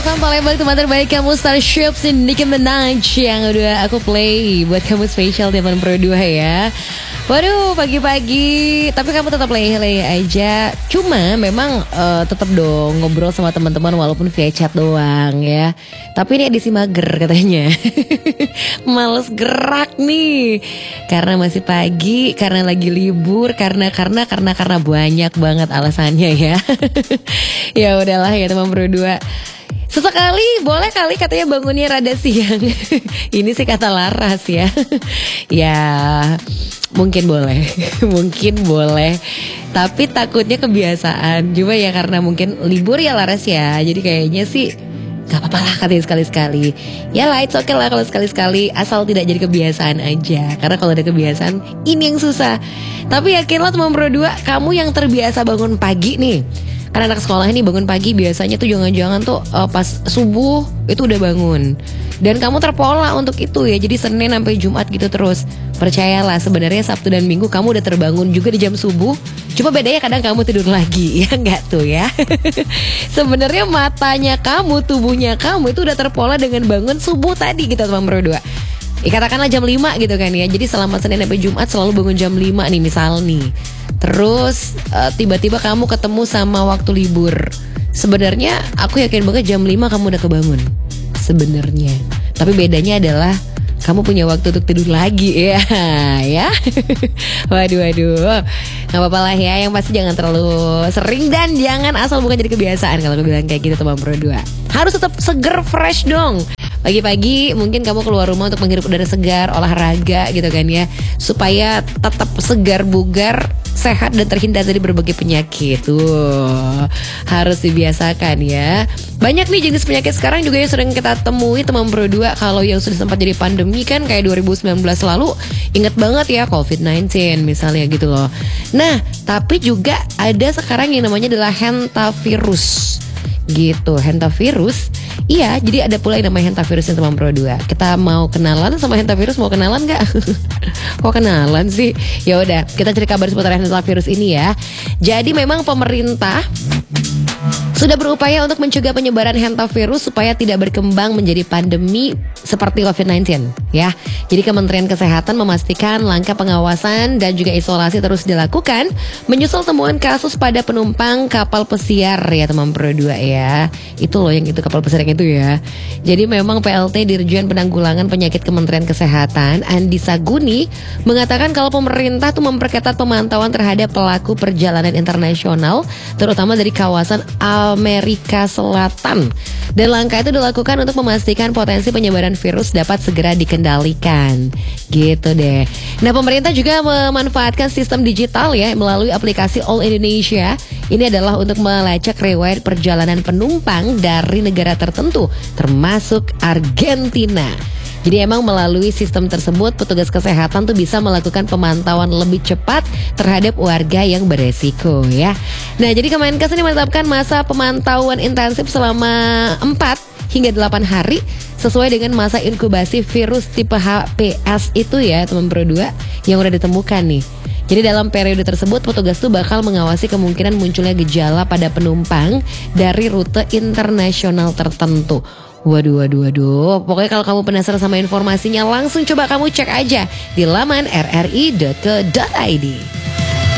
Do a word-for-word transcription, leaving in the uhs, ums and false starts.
Sampai balik teman terbaik kamu Starship si Nicki Minaj yang udah aku play buat kamu spesial di Malam Pro dua ya. Waduh pagi-pagi tapi kamu tetap lay-lay aja. Cuma memang uh, tetap dong ngobrol sama teman-teman walaupun via chat doang ya. Tapi ini edisi mager katanya. Males gerak nih. Karena masih pagi, karena lagi libur, karena karena karena karena banyak banget alasannya ya. Ya udahlah ya teman Pro dua. Sesekali boleh kali katanya bangunnya rada siang. Ini sih kata Laras ya. Ya mungkin boleh. Mungkin boleh. Tapi takutnya kebiasaan. Cuma ya karena mungkin libur ya Laras ya. Jadi kayaknya sih gak apa-apa lah katanya sekali-sekali. Ya lah it's okay lah kalau sekali-sekali. Asal tidak jadi kebiasaan aja. Karena kalau ada kebiasaan ini yang susah. Tapi yakinlah teman Pro dua, kamu yang terbiasa bangun pagi nih. Karena anak sekolah ini bangun pagi biasanya tuh jangan-jangan tuh uh, pas subuh itu udah bangun. Dan kamu terpola untuk itu ya. Jadi Senin sampai Jumat gitu terus. Percayalah sebenarnya Sabtu dan Minggu kamu udah terbangun juga di jam subuh. Cuma bedanya kadang kamu tidur lagi. Ya enggak tuh ya. Sebenarnya matanya kamu, tubuhnya kamu itu udah terpola dengan bangun subuh tadi gitu teman Pro dua. Ya, katakanlah jam lima gitu kan ya. Jadi selama Senin sampai Jumat selalu bangun jam lima nih misal nih. Terus uh, tiba-tiba kamu ketemu sama waktu libur. Sebenarnya aku yakin banget jam lima kamu udah kebangun. Sebenarnya. Tapi bedanya adalah kamu punya waktu untuk tidur lagi ya, ya. Waduh, waduh. Gak apa-apa lah ya. Yang pasti jangan terlalu sering dan jangan asal bukan jadi kebiasaan kalau aku bilang kayak gitu teman Pro dua. Harus tetap seger fresh dong. Pagi-pagi mungkin kamu keluar rumah untuk menghirup udara segar, olahraga gitu kan ya. Supaya tetap segar bugar, sehat dan terhindar dari berbagai penyakit. Tuh, harus dibiasakan ya. Banyak nih jenis penyakit sekarang juga yang sering kita temui teman Pro dua. Kalau yang sudah sempat jadi pandemi kan kayak dua ribu sembilan belas lalu, ingat banget ya covid sembilan belas misalnya gitu loh. Nah, tapi juga ada sekarang yang namanya adalah hantavirus. Gitu, hantavirus. Iya, jadi ada pula yang namanya hantavirusnya teman Pro dua. Kita mau kenalan sama hantavirus, mau kenalan gak? Kok kenalan sih? Ya udah, kita cari kabar seputar hantavirus ini ya. Jadi memang pemerintah sudah berupaya untuk mencegah penyebaran hantavirus supaya tidak berkembang menjadi pandemi seperti covid sembilan belas ya. Jadi Kementerian Kesehatan memastikan langkah pengawasan dan juga isolasi terus dilakukan menyusul temuan kasus pada penumpang kapal pesiar ya teman Pro dua ya. Itu loh yang itu kapal pesiar yang itu ya. Jadi memang P L T Dirjen Penanggulangan Penyakit Kementerian Kesehatan Andi Saguni mengatakan kalau pemerintah tuh memperketat pemantauan terhadap pelaku perjalanan internasional terutama dari kawasan Amerika Selatan. Dan langkah itu dilakukan untuk memastikan potensi penyebaran virus dapat segera dikendalikan. Gitu deh. Nah, pemerintah juga memanfaatkan sistem digital ya melalui aplikasi All Indonesia. Ini adalah untuk melacak riwayat perjalanan penumpang dari negara tertentu termasuk Argentina. Jadi emang melalui sistem tersebut petugas kesehatan tuh bisa melakukan pemantauan lebih cepat terhadap warga yang beresiko ya. Nah, jadi Kemenkes ini menetapkan masa pemantauan intensif selama empat hingga delapan hari sesuai dengan masa inkubasi virus tipe H P S itu ya teman Pro dua yang udah ditemukan nih. Jadi dalam periode tersebut petugas tuh bakal mengawasi kemungkinan munculnya gejala pada penumpang dari rute internasional tertentu. Waduh, waduh, waduh. Pokoknya kalau kamu penasaran sama informasinya langsung coba kamu cek aja di laman r r i dot co dot i d.